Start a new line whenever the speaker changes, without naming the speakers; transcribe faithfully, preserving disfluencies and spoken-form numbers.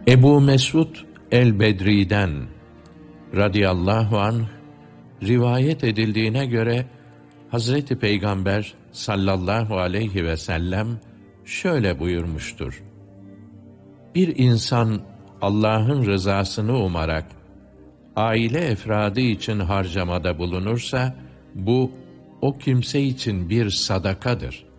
Ebu Mesud el-Bedri'den radıyallahu anh rivayet edildiğine göre Hazreti Peygamber sallallahu aleyhi ve sellem şöyle buyurmuştur: Bir insan Allah'ın rızasını umarak aile efradı için harcamada bulunursa bu o kimse için bir sadakadır.